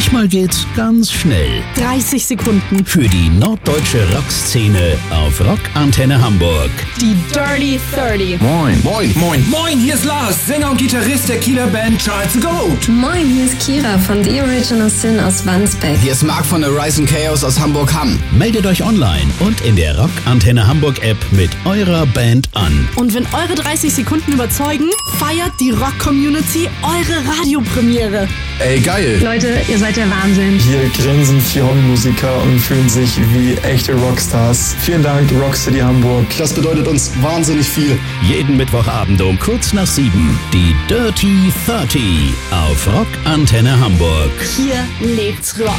Manchmal geht's ganz schnell. 30 Sekunden Für die norddeutsche Rockszene auf Rockantenne Hamburg. Die Dirty 30. Moin. Moin. Moin. Moin, hier ist Lars, Sänger und Gitarrist der Kieler Band Charles the Goat. Moin, hier ist Kira von The Original Sin aus Wandsbek. Hier ist Marc von The Rise and Chaos aus Hamburg-Hamm. Meldet euch online und in der Rockantenne Hamburg App mit eurer Band an. Und wenn eure 30 Sekunden überzeugen, feiert die Rock-Community eure Radiopremiere. Ey, geil. Leute, ihr seid der Wahnsinn. Hier grinsen 4 Hobbymusiker und fühlen sich wie echte Rockstars. Vielen Dank, Rockcity Hamburg. Das bedeutet uns wahnsinnig viel. Jeden Mittwochabend um kurz nach 7. Die Dirty 30 auf Rockantenne Hamburg. Hier lebt's Rock.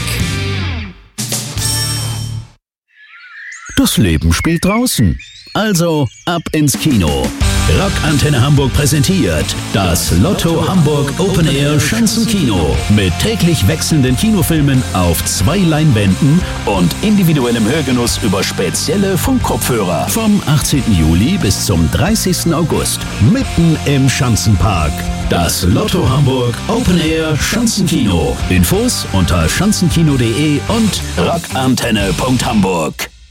Das Leben spielt draußen. Also ab ins Kino. Rockantenne Hamburg präsentiert das Lotto Hamburg Open Air Schanzenkino mit täglich wechselnden Kinofilmen auf 2 Leinwänden und individuellem Hörgenuss über spezielle Funkkopfhörer. Vom 18. Juli bis zum 30. August mitten im Schanzenpark. Das Lotto Hamburg Open Air Schanzenkino. Infos unter schanzenkino.de und rockantenne.hamburg.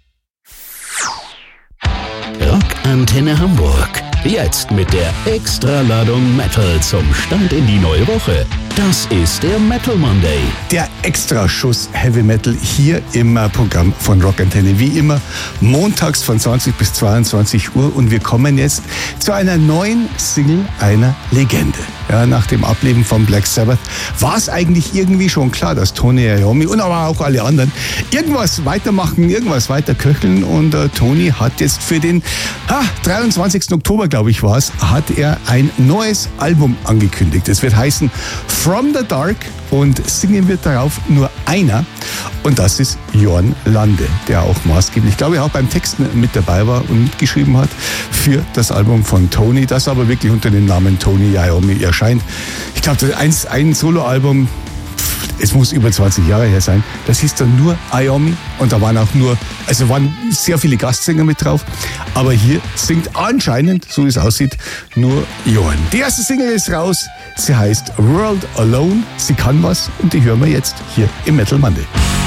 Rockantenne Hamburg. Jetzt mit der Extraladung Metal zum Start in die neue Woche. Das ist der Metal Monday. Der Extraschuss Heavy Metal hier im Programm von Rockantenne. Wie immer montags von 20 bis 22 Uhr. Und wir kommen jetzt zu einer neuen Single einer Legende. Ja, nach dem Ableben von Black Sabbath war es eigentlich irgendwie schon klar, dass Tony Iommi und aber auch alle anderen irgendwas weitermachen, irgendwas weiter köcheln. Und Tony hat jetzt für den 23. Oktober, glaube ich, war es, hat er ein neues Album angekündigt. Es wird heißen From the Dark und singen wird darauf nur einer. Und das ist Jörn Lande, der auch maßgeblich, glaube ich, auch beim Texten mit dabei war und mitgeschrieben hat für das Album von Tony, das aber wirklich unter dem Namen Tony Iommi erscheint. Ich glaube, ein Soloalbum, es muss über 20 Jahre her sein, das hieß dann nur Iommi und da waren sehr viele Gastsänger mit drauf, aber hier singt anscheinend, so wie es aussieht, nur Jörn. Die erste Single ist raus, sie heißt World Alone, sie kann was und die hören wir jetzt hier im Metal Monday.